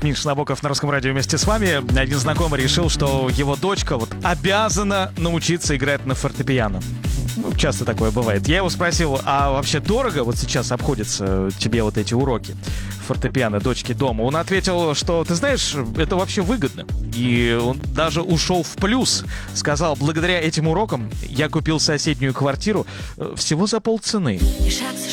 Денис Набоков на Русском радио вместе с вами. Один знакомый решил, что его дочка вот обязана научиться играть на фортепиано. Ну, часто такое бывает. Я его спросил, а вообще дорого вот сейчас обходятся тебе вот эти уроки фортепиано дочки дома? Он ответил, что, ты знаешь, это вообще выгодно. И он даже ушел в плюс. Сказал, благодаря этим урокам я купил соседнюю квартиру всего за полцены.